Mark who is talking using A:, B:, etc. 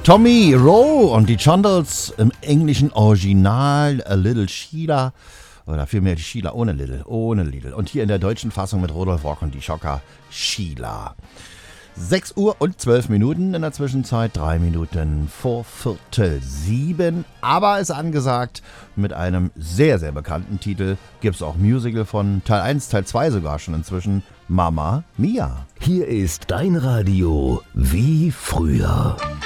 A: Tommy Rowe und die Chondles im englischen Original A Little Sheila. Oder vielmehr die Sheila ohne Little. Und hier in der deutschen Fassung mit Rudolf Rock und die Schocker Sheila. 6 Uhr und 12 Minuten, in der Zwischenzeit 3 Minuten vor 6:45. Aber ist angesagt, mit einem sehr, sehr bekannten Titel gibt es auch Musical von Teil 1, Teil 2 sogar schon inzwischen, Mamma Mia.
B: Hier ist dein Radio wie früher.